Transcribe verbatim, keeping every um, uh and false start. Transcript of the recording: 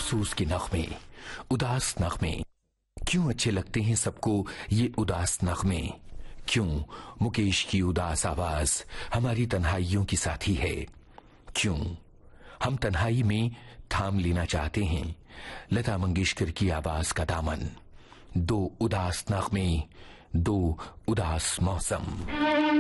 अफसोस के नगमे, उदास नगमे। क्यों अच्छे लगते हैं सबको ये उदास नगमे? क्यों मुकेश की उदास आवाज हमारी तन्हाइयों की साथी है? क्यों हम तन्हाई में थाम लेना चाहते हैं लता मंगेशकर की आवाज का दामन? दो उदास नगमे, दो उदास मौसम।